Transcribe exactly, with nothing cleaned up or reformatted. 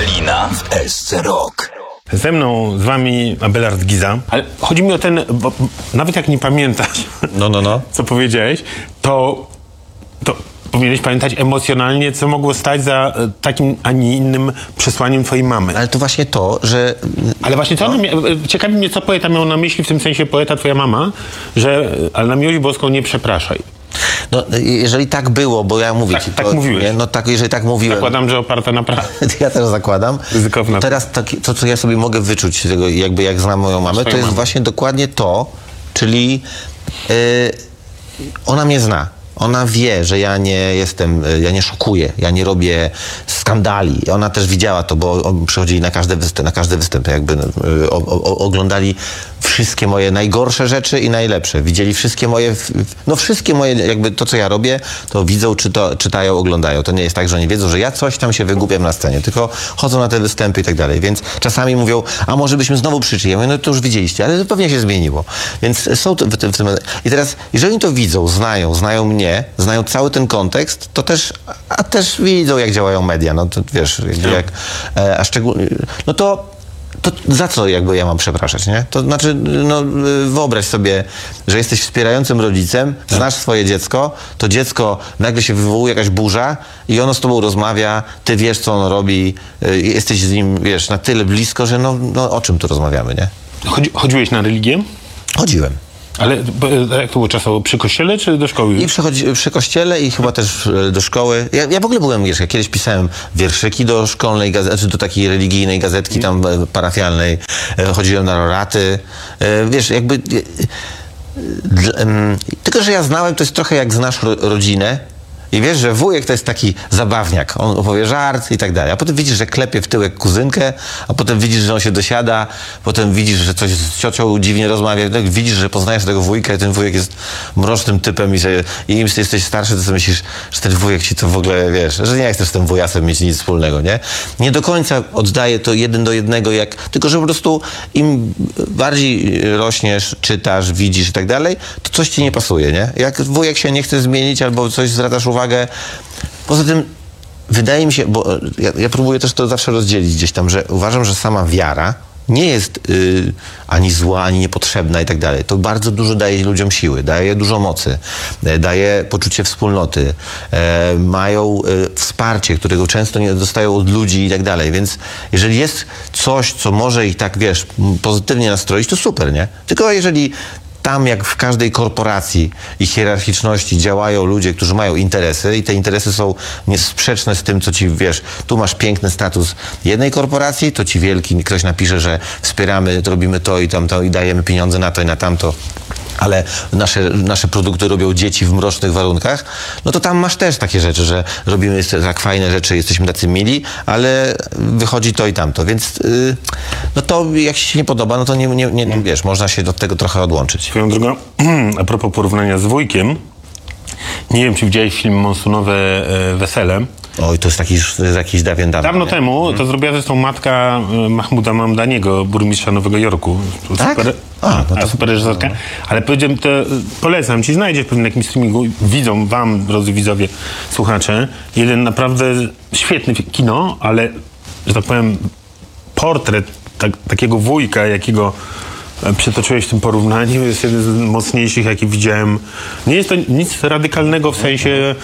Galina w S C Rock. Ze mną, z wami Abelard Giza, ale chodzi mi o ten, bo nawet jak nie pamiętasz, No, no, no. co powiedziałeś, to, to powinieneś pamiętać emocjonalnie, co mogło stać za e, takim, a nie innym przesłaniem twojej mamy. Ale to właśnie to, że... Ale właśnie co, no. ona mia- ciekawi mnie, co poeta miał na myśli, w tym sensie poeta, twoja mama, że, ale na miłość boską nie przepraszaj. No, jeżeli tak było, bo ja mówię Tak- ci... tak to, mówiłeś. Nie, no tak, jeżeli tak mówiłem... Zakładam, że oparte na prawdzie. Ja też zakładam. Ryzykowna. Teraz tak, to, co ja sobie mogę wyczuć z tego, jakby jak znam moją mamę, to Swoją jest mamę. właśnie dokładnie to, czyli yy, ona mnie zna. Ona wie, że ja nie jestem, ja nie szokuję, ja nie robię skandali. Ona też widziała to, bo przychodzili na każde występy, na każde występy jakby y, o, o, oglądali wszystkie moje najgorsze rzeczy i najlepsze. Widzieli wszystkie moje, no wszystkie moje, jakby to, co ja robię, to widzą, czy to, czytają, oglądają. To nie jest tak, że oni wiedzą, że ja coś tam się wygłupiam na scenie, tylko chodzą na te występy i tak dalej. Więc czasami mówią, a może byśmy znowu przyszli. Ja mówię, no to już widzieliście, ale to pewnie się zmieniło. Więc są w tym, w tym... I teraz, jeżeli to widzą, znają, znają mnie, znają cały ten kontekst, to też, a też widzą, jak działają media, no to wiesz, jakby jak, e, a szczególnie, no to, to za co jakby ja mam przepraszać, nie? To znaczy, no wyobraź sobie, że jesteś wspierającym rodzicem, znasz swoje dziecko, to dziecko nagle się wywołuje jakaś burza i ono z tobą rozmawia, ty wiesz, co ono robi, e, jesteś z nim, wiesz, na tyle blisko, że no, no o czym tu rozmawiamy, nie? Chodzi, chodziłeś na religię? Chodziłem. Ale bo, jak to było czasowo? Przy kościele czy do szkoły? I przychodzi, przy kościele i chyba też e, do szkoły. Ja, ja w ogóle byłem, wiesz, ja kiedyś pisałem wierszyki do szkolnej gazety, czy do takiej religijnej gazetki tam e, parafialnej. E, chodziłem na roraty. E, wiesz, jakby... E, d, em, tylko, że ja znałem, to jest trochę jak znasz ro, rodzinę. I wiesz, że wujek to jest taki zabawniak. On opowie żart i tak dalej. A potem widzisz, że klepie w tyłek kuzynkę, a potem widzisz, że on się dosiada, potem widzisz, że coś z ciocią dziwnie rozmawia. Widzisz, że poznajesz tego wujka i ten wujek jest mrocznym typem i, że, i im jesteś starszy, to sobie myślisz, że ten wujek ci to w ogóle, wiesz, że nie chcesz z tym wujasem mieć nic wspólnego, nie? Nie do końca oddaje to jeden do jednego, jak, tylko że po prostu im bardziej rośniesz, czytasz, widzisz i tak dalej, to coś ci nie pasuje, nie? Jak wujek się nie chce zmienić albo coś zwracasz uwagę. Poza tym wydaje mi się, bo ja, ja próbuję też to zawsze rozdzielić gdzieś tam, że uważam, że sama wiara nie jest y, ani zła, ani niepotrzebna i tak dalej. To bardzo dużo daje ludziom siły, daje dużo mocy, e, daje poczucie wspólnoty, e, mają e, wsparcie, którego często nie dostają od ludzi i tak dalej. Więc jeżeli jest coś, co może ich tak, wiesz, pozytywnie nastroić, to super, nie? Tylko jeżeli tam, jak w każdej korporacji i hierarchiczności działają ludzie, którzy mają interesy i te interesy są niesprzeczne z tym, co ci, wiesz, tu masz piękny status jednej korporacji, to ci wielki ktoś napisze, że wspieramy, to robimy to i tamto i dajemy pieniądze na to i na tamto, ale nasze, nasze produkty robią dzieci w mrocznych warunkach, no to tam masz też takie rzeczy, że robimy tak fajne rzeczy, jesteśmy tacy mili, ale wychodzi to i tamto, więc yy, no to jak ci się nie podoba, no to nie, nie, nie wiesz, można się od tego trochę odłączyć. Swoją drogą, a propos porównania z wujkiem, nie wiem, czy widziałeś film Monsunowe e, Wesele. Oj, to jest jakiś, to jest jakiś dawien dawno. Dawno nie? temu to zrobiła zresztą matka e, Mahmuda Mamdaniego, burmistrza Nowego Jorku. Tak? Super, A, no to- a, super reżyserka. Ale powiedziałem, to e, polecam ci, znajdziesz pewnie na jakimś streamingu, widzą wam, drodzy widzowie, słuchacze, jeden naprawdę świetny fi- kino, ale, że tak powiem, portret tak, takiego wujka, jakiego e, przytoczyłeś w tym porównaniu, jest jeden z mocniejszych, jaki widziałem. Nie jest to nic radykalnego w sensie